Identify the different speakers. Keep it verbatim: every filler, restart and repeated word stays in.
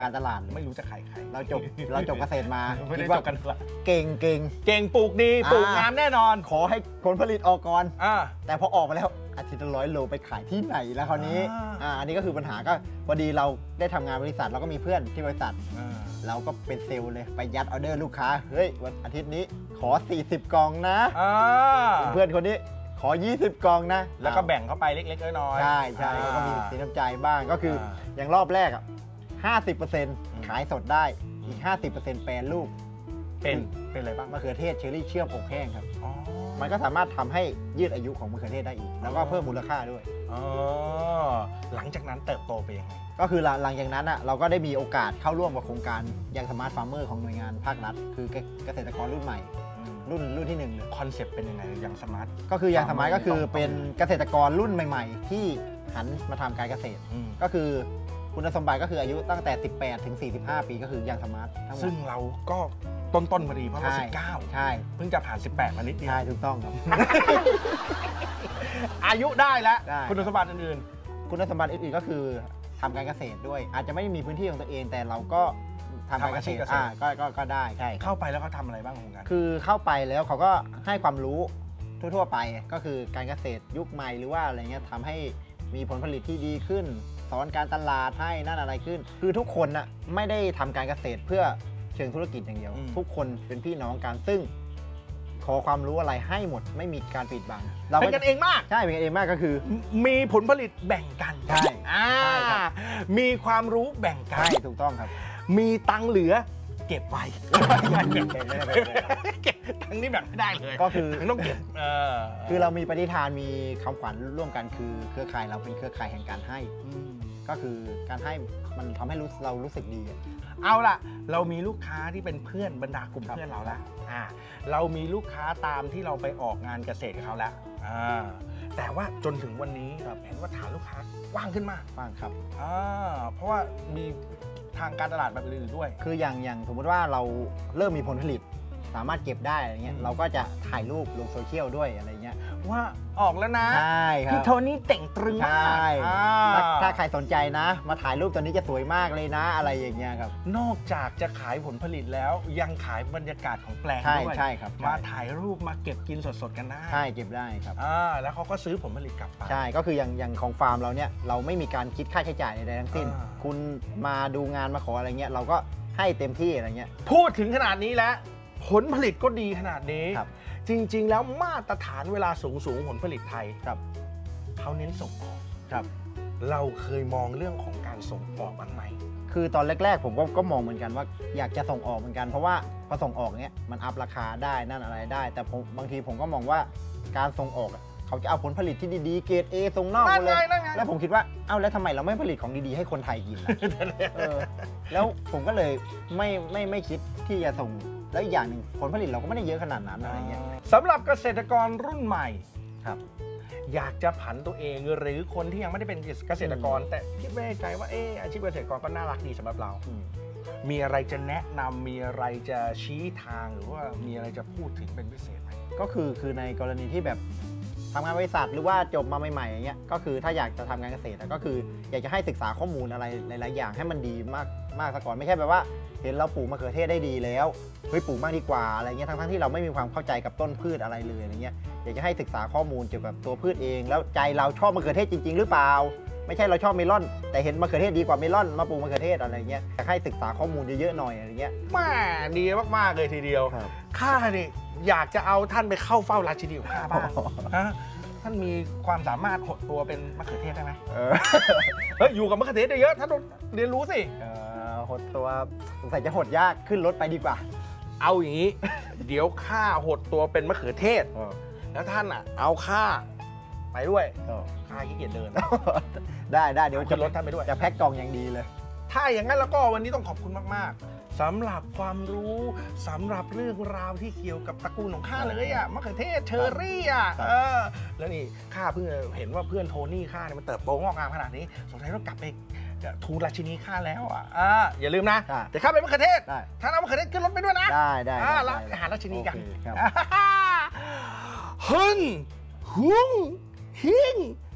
Speaker 1: การตลาด
Speaker 2: ไม่รู้จะขายใคร
Speaker 1: เราจบเราจบเกษตรมา
Speaker 2: ไม่ได้จบกันละ
Speaker 1: เก่งเก่ง
Speaker 2: เก่งปลูกดีปลูกงามแน่นอน
Speaker 1: ขอให้ผลผลิตออกก่อน
Speaker 2: อ่า
Speaker 1: แต่พอออกมาแล้วอาทิตย์ละร้อยโลไปขายที่ไหนแล้วคราวนี้อ่าอันนี้ก็คือปัญหาก็พอดีเราได้ทำงานบริษัทเราก็มีเพื่อนที่บริษัทเราก็เป็นเซลล์เลยไปยัดออเดอร์ลูกค้าเฮ้ยวันอาทิตย์นี้ขอสี่สิบกล่องนะเพื่อนคนนี้ขอยี่สิบกล่องนะ
Speaker 2: แล้วก็แบ่งเข้าไปเล็กๆน้อย
Speaker 1: ๆใช่ใช่ก็มีสินน้ำใจบ้างก็คืออย่างรอบแรกอ่ะห้าสิบเปอร์เซ็นต์ขายสดได้อีก ห้าสิบเปอร์เซ็นต์ แปรรูป
Speaker 2: เป็นเป็นอะไรบ้าง
Speaker 1: มะเขือเทศเชอร์รี่เชื่อมอบแห้งครับมันก็สามารถทำให้ยืดอายุของมะเขือเทศได้อีกแล้วก็เพิ่มมูลค่าด้วย
Speaker 2: อ๋อหลังจากนั้นเติบโตไปยังไง
Speaker 1: ก็คือหลังจากนั้นอ่ะเราก็ได้มีโอกาสเข้าร่วมกับโครงการยังสมาร์ทฟาร์มเมอร์ของหน่วยงานภาครัฐคือเกษตรกรรุ่นใหม่รุ่นรุ่นที่หนึ่งเลย
Speaker 2: คอนเซ็ปต์เป็นยังไงยังสมาร์ท
Speaker 1: ก็คือยังสมาร์ทก็คือเป็นเกษตรกรรุ่นใหม่ๆที่หันมาทำการเกษตรก็คือคุณสมบัติก็คืออายุตั้งแต่สิบแปดถึงสี่สิบห้าปีก็คือยังสมาร์ท
Speaker 2: ซึ่งเราก็ต้นๆพอดีเพราะเราสิบเก้า
Speaker 1: ใช่
Speaker 2: เพิ่งจะผ่านสิบแปดมานิดเดียว
Speaker 1: ใช่ถูกต้องครับ
Speaker 2: อายุได้แล้วคุณสมบัติอื่น
Speaker 1: ๆคุณสมบัติอื่นๆก็คือทำการเกษตรด้วยอาจจะไม่ได้มีพื้นที่ของตัวเองแต่เราก็ทำการเกษตรอ่าก็ก็ก็ได้ใช่
Speaker 2: เข้าไปแล้วเขาทำอะไรบ้างของกัน
Speaker 1: คือเข้าไปแล้วเขาก็ให้ความรู้ทั่วๆไปก็คือการเกษตรยุคใหม่หรือว่าอะไรเงี้ยทำให้มีผลผลิตที่ดีขึ้นสอนการตลาดให้นั่นอะไรขึ้นคือทุกคนน่ะไม่ได้ทำการเกษตรเพื่อเชิงธุรกิจอย่างเดียวทุกคนเป็นพี่น้องกันซึ่งขอความรู้อะไรให้หมดไม่มีการปิดบัง
Speaker 2: เราเป็นกันเองมาก
Speaker 1: ใช่เป็นกันเองมากก็คือ
Speaker 2: มีผลผลิตแบ่งกัน
Speaker 1: ใช่
Speaker 2: ใช่ครับมีความรู้แบ่งกัน
Speaker 1: ใช่ถูกต้องครับ
Speaker 2: มีตังเหลือเก็บไว้ทั้งนี้แบบไม่ได้เลย
Speaker 1: ก็คือ
Speaker 2: ต้องเก็บ
Speaker 1: คือเรามีปณิธานมีคำขวัญร่วมกันคือเครือข่ายเราเป็นเครือข่ายแห่งการให้ก็คือการให้มันทำให้เรารู้สึกดี
Speaker 2: เอาล่ะเรามีลูกค้าที่เป็นเพื่อนบรรดากลุ่มเพื่อนเราแล้วเรามีลูกค้าตามที่เราไปออกงานเกษตรกับเขาแล้วแต่ว่าจนถึงวันนี้เห็นว่าฐานลูกค้ากว้างขึ้นมาก
Speaker 1: กว้างครับ
Speaker 2: เพราะว่ามีทางการตลาดแบบอื่นด้วย
Speaker 1: คืออย่างอย่างสมมติว่าเราเริ่มมีผลผลิตสามารถเก็บได้อะไรเงี้ยเราก็จะถ่ายรูปลงโซเชียลด้วยอะไรเงี้ย
Speaker 2: ว่าออกแล้วนะ
Speaker 1: ใช่ครับ
Speaker 2: พี่โทนี่เต่งตรึงมาก
Speaker 1: ถ้าใครสนใจนะมาถ่ายรูปตัวนี้จะสวยมากเลยนะอะไรอย่างเงี้ยครับ
Speaker 2: นอกจากจะขายผลผลิตแล้วยังขายบรรยากาศของแปลงด้วย
Speaker 1: ใช่ครับ
Speaker 2: มาถ่ายรูปมาเก็บกินสดๆกันได้
Speaker 1: ใช่เก็บได้ครับ
Speaker 2: แล้วเขาก็ซื้อผลผลิตกลับไป
Speaker 1: ใช่ก็คืออย่างอย่างของฟาร์มเราเนี่ยเราไม่มีการคิดค่าใช้จ่ายใดๆทั้งสิ้นคุณมาดูงานมาขออะไรเงี้ยเราก็ให้เต็มที่อะไรเงี้ย
Speaker 2: พูดถึงขนาดนี้แล้วผลผลิตก็ดีขนาดนี้จริงๆแล้วมาตรฐานเวลาสูงสูงผลผลิตไทย
Speaker 1: ครับ
Speaker 2: เขาเน้นส่งออก
Speaker 1: ครับ
Speaker 2: เราเคยมองเรื่องของการส่งออกบ้างไหม
Speaker 1: คือตอนแรกๆผมก็ก็มองเหมือนกันว่าอยากจะส่งออกเหมือนกันเพราะว่าพอส่งออกเนี้ยมันอัพราคาได้นั่นอะไรได้แต่ผมบางทีผมก็มองว่าการส่งออกเขาจะเอาผลผลิตที่ดีๆเกรด เอ ส่งนอกหมดเลยแล้วผมคิดว่าเอ้าแล้วทำไมเราไม่ผลิตของดีๆให้คนไทยกินล่ะแล้วผมก็เลยไม่ไม่ไม่คิดที่จะส่งแล้วอีกอย่างหนึ่งผลผลิตเราก็ไม่ได้เยอะขนาดนั้นอะไรเงี้ย
Speaker 2: สำหรับเกษตรกรรุ่นใหม่
Speaker 1: ครับ
Speaker 2: อยากจะผันตัวเองหรือคนที่ยังไม่ได้เป็นเกษตรกรแต่คิดไม่ในใจว่าเอออาชีพเกษตรกรก็น่ารักดีสำหรับเรามีอะไรจะแนะนำมีอะไรจะชี้ทางหรือว่ามีอะไรจะพูดถึงเป็นพิเศษไหม
Speaker 1: ก็คือคือในกรณีที่แบบทำงานบริษัทหรือว่าจบมาใหม่ๆอย่างเงี้ยก็คือถ้าอยากจะทำงานเกษตรก็คืออยากจะให้ศึกษาข้อมูลอะไรหลายๆอย่างให้มันดีมากมากซะก่อนไม่ใช่แบบว่าเห็นเราปลูกมะเขือเทศได้ดีแล้วเฮ้ยปลูกมากดีกว่าอะไรเงี้ยทั้งๆที่เราไม่มีความเข้าใจกับต้นพืชอะไรเลยอะไรเงี้ยอยากจะให้ศึกษาข้อมูลเกี่ยวกับตัวพืชเองแล้วใจเราชอบมะเขือเทศจริงๆหรือเปล่าไม่ใช่เราชอบเมลอนแต่เห็นมะเขือเทศดีกว่าเมลอนมาปลูกมะเขือเทศอะไรเงี้ยอยากให้ศึกษาข้อมูลเยอะๆหน่อยอะไรเงี้ย
Speaker 2: แม่ดีมากๆเลยทีเดียวข้าเนี่ยอยากจะเอาท่านไปเข้าเฝ้าราชินีของข้าบ้างท่านมีความสามารถหดตัวเป็นมะเขือเทศได้ไหมเฮ้ยอยู่กับมะเขือเทศได้เยอะท่านเรียนรู้สิ
Speaker 1: หดตัวสงสัยจะหดยากขึ้นรถไปดีกว่า
Speaker 2: เอาอย่างนี้เดี๋ยวข้าหดตัวเป็นมะเขือเทศแล้วท่านอ่ะเอาข้าไปด้วยข้าขี้เกียจเดิน
Speaker 1: ได้ได้เดี๋ยว
Speaker 2: จะรถท่านไปด้วย
Speaker 1: จะแพ็คกล่องอย่างดีเลย
Speaker 2: ถ้าอย่างนั้นแล้วก็วันนี้ต้องขอบคุณมากๆสำหรับความรู้สำหรับเรื่องราวที่เกี่ยวกับตระกูลของข้าเลยอ่ะมะเขือเทศเชอร์รี่อ่ะเออแล้วนี่ข้าเพิ่งเห็นว่าเพื่อนโทนี่ข้าเนี่ยมันเติบโตงอกงามขนาดนี้สงสัยต้องกลับไปทูลราชินีข้าแล้วอ่ะอย่าลืมนะเดี๋ยวข้าไปมะเขือเทศถ้าเอามะเขือเทศขึ้นรถไปด้วยนะ
Speaker 1: ได้ได้
Speaker 2: แล้วไปหาราชินีกันฮึ่งหุงฮิง